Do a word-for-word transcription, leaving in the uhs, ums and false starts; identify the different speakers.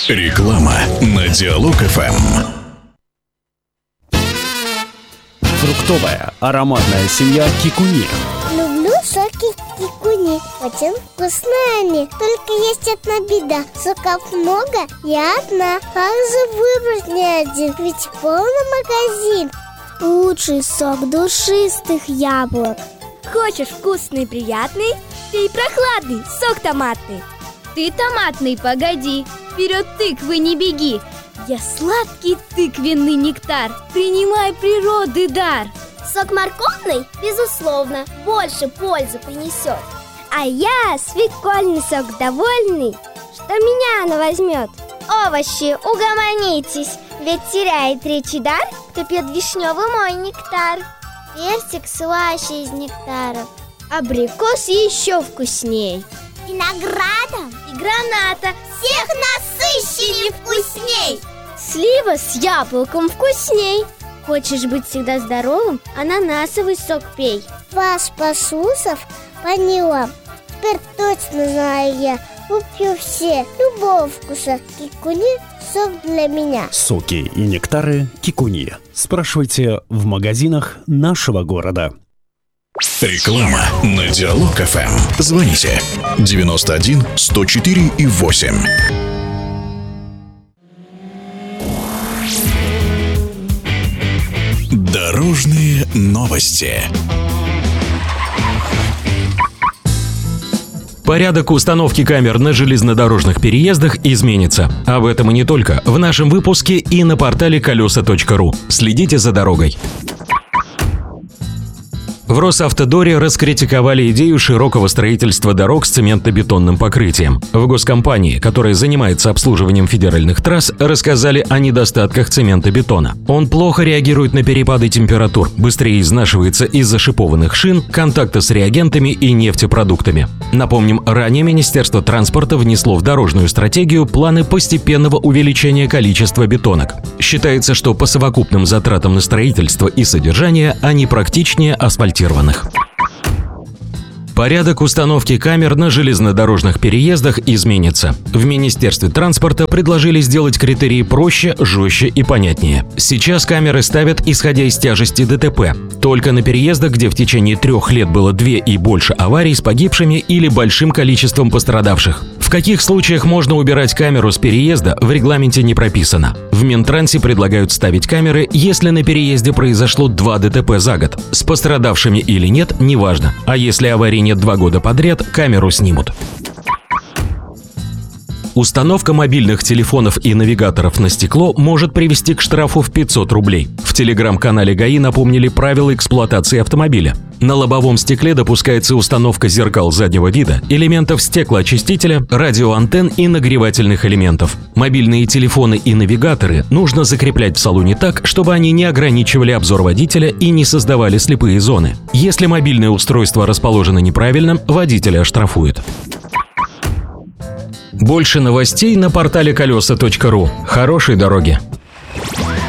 Speaker 1: Реклама на Диалог эф эм.
Speaker 2: Фруктовая ароматная семья Кикуни.
Speaker 3: Люблю соки Кикуни, очень вкусные они. Только есть одна беда: соков много, я одна. Как же выбрать не один, ведь полный магазин. Лучший сок душистых яблок.
Speaker 4: Хочешь вкусный и приятный? Пей прохладный сок томатный.
Speaker 5: Ты томатный, погоди, вперед тыквы не беги. Я сладкий тыквенный нектар, принимай природы дар.
Speaker 4: Сок морковный, безусловно, больше пользы принесет. А я свекольный сок довольный, что меня она возьмет. Овощи, угомонитесь, ведь теряет речи дар, кто пьет вишневый мой нектар. Персик слаще из нектаров,
Speaker 5: абрикос еще вкусней.
Speaker 4: Виноградом и граната всех насыщеннее вкусней.
Speaker 5: Слива с яблоком вкусней. Хочешь быть всегда здоровым? Ананасовый сок пей.
Speaker 3: Вас послушав, поняла. Теперь точно знаю я. Куплю все, любого вкуса. Кикуни – сок для меня.
Speaker 2: Соки и нектары Кикуни. Спрашивайте в магазинах нашего города.
Speaker 1: Реклама на Диалог эф эм. Звоните девяносто один сто четыре и восемь. Дорожные новости.
Speaker 6: Порядок установки камер на железнодорожных переездах изменится. Об этом и не только в нашем выпуске и на портале колеса точка ру. Следите за дорогой. В Росавтодоре раскритиковали идею широкого строительства дорог с цементно-бетонным покрытием. В госкомпании, которая занимается обслуживанием федеральных трасс, рассказали о недостатках цемента-бетона. Он плохо реагирует на перепады температур, быстрее изнашивается из-за шипованных шин, контакта с реагентами и нефтепродуктами. Напомним, ранее Министерство транспорта внесло в дорожную стратегию планы постепенного увеличения количества бетонок. Считается, что по совокупным затратам на строительство и содержание они практичнее асфальтированных. Порядок установки камер на железнодорожных переездах изменится. В Министерстве транспорта предложили сделать критерии проще, жестче и понятнее. Сейчас камеры ставят, исходя из тяжести ДТП. Только на переездах, где в течение трех лет было две и больше аварий с погибшими или большим количеством пострадавших. В каких случаях можно убирать камеру с переезда, в регламенте не прописано. В Минтрансе предлагают ставить камеры, если на переезде произошло два ДТП за год. С пострадавшими или нет, неважно. А если аварий нет два года подряд, камеру снимут. Установка мобильных телефонов и навигаторов на стекло может привести к штрафу в пятьсот рублей. В телеграм-канале ГАИ напомнили правила эксплуатации автомобиля. На лобовом стекле допускается установка зеркал заднего вида, элементов стеклоочистителя, радиоантенн и нагревательных элементов. Мобильные телефоны и навигаторы нужно закреплять в салоне так, чтобы они не ограничивали обзор водителя и не создавали слепые зоны. Если мобильное устройство расположено неправильно, водителя оштрафуют. Больше новостей на портале колеса точка ру. Хорошей дороги!